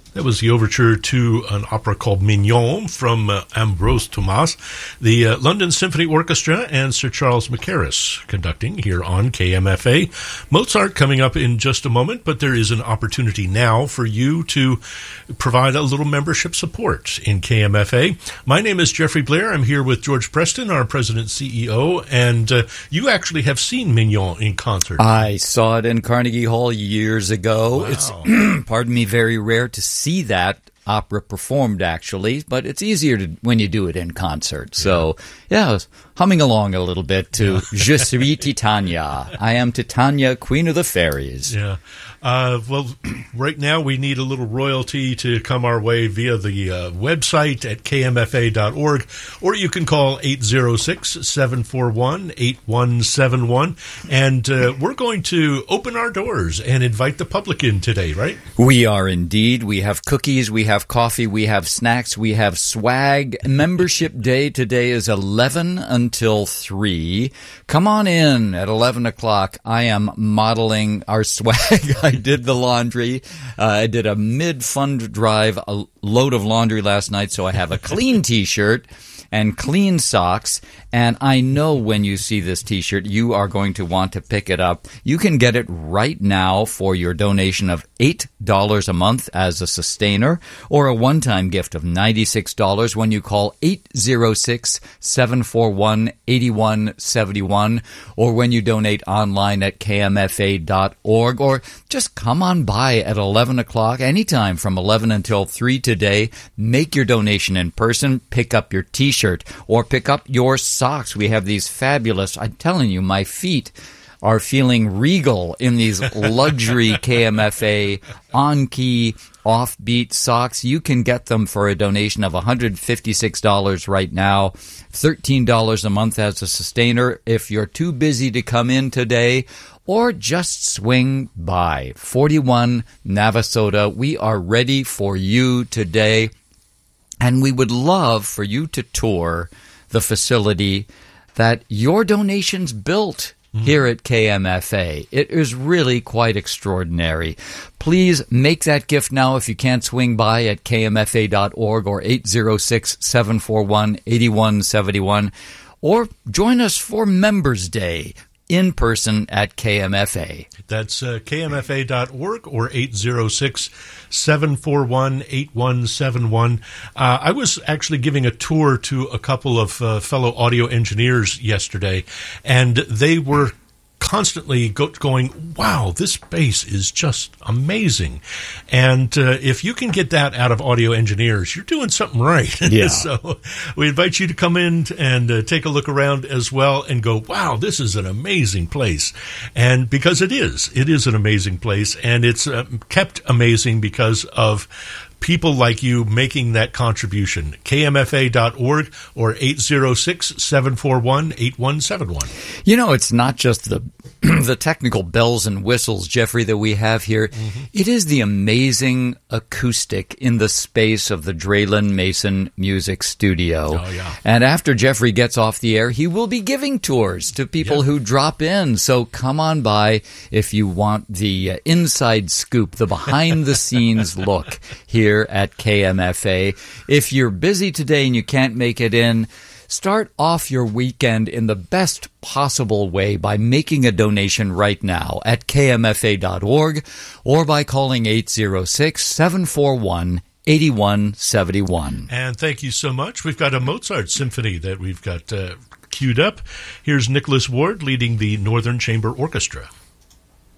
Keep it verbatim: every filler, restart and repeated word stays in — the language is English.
That was the overture to an opera called Mignon from uh, Ambrose Thomas, the uh, London Symphony Orchestra, and Sir Charles Mackerras conducting here on K M F A. Mozart coming up in just a moment, but there is an opportunity now for you to provide a little membership support in K M F A. My name is Jeffrey Blair. I'm here with George Preston, our president and C E O, and uh, you actually have seen Mignon in concert. I saw it in Carnegie Hall years ago. Wow. It's, pardon me, very rare to see see that opera performed, actually, but it's easier to when you do it in concert. Yeah. So, yeah, I was humming along a little bit to yeah. Je suis Titania. I am Titania, Queen of the Fairies. Yeah. Uh, well, right now we need a little royalty to come our way via the uh, website at k m f a dot org, or you can call eight zero six, seven four one, eight one seven one, and uh, we're going to open our doors and invite the public in today, right? We are indeed. We have cookies, we have coffee, we have snacks, we have swag. Membership day today is eleven until three. Come on in at eleven o'clock. I am modeling our swag. I did the laundry. Uh, I did a mid-fund drive, a load of laundry last night, so I have a clean T-shirt and clean socks, and I know when you see this T-shirt, you are going to want to pick it up. You can get it right now for your donation of eight dollars a month as a sustainer, or a one-time gift of ninety-six dollars when you call eight zero six, seven four one, eight one seven one, or when you donate online at k m f a dot org, or just come on by at eleven o'clock, anytime from eleven until three today. Make your donation in person, pick up your T-shirt, or pick up your socks. We have these fabulous, I'm telling you, my feet are feeling regal in these luxury K M F A on-key, offbeat socks. You can get them for a donation of one hundred fifty-six dollars right now, thirteen dollars a month as a sustainer if you're too busy to come in today, or just swing by. forty-one Navasota, we are ready for you today, and we would love for you to tour the facility that your donations built here at K M F A. It is really quite extraordinary. Please make that gift now if you can't swing by at k m f a dot org or eight zero six, seven four one, eight one seven one, or join us for Members Day in person at K M F A. That's uh, k m f a dot org or eight zero six, seven four one, eight one seven one. Uh, I was actually giving a tour to a couple of uh, fellow audio engineers yesterday, and they were constantly go- going, wow, this bass is just amazing. And uh, if you can get that out of audio engineers, you're doing something right. Yeah. So we invite you to come in and uh, take a look around as well and go, wow, this is an amazing place. And because it is, it is an amazing place, and it's uh, kept amazing because of people like you making that contribution. k m f a dot org or eight zero six, seven four one, eight one seven one. You know, it's not just the the technical bells and whistles, Jeffrey, that we have here. Mm-hmm. It is the amazing acoustic in the space of the Draylen Mason Music Studio. Oh, yeah. And after Jeffrey gets off the air, he will be giving tours to people yep. who drop in. So come on by if you want the uh, inside scoop, the behind-the-scenes look here at K M F A. If you're busy today and you can't make it in, start off your weekend in the best possible way by making a donation right now at k m f a dot org or by calling eight zero six, seven four one, eight one seven one. And thank you so much. We've got a Mozart symphony that we've got uh, queued up. Here's Nicholas Ward leading the Northern Chamber Orchestra.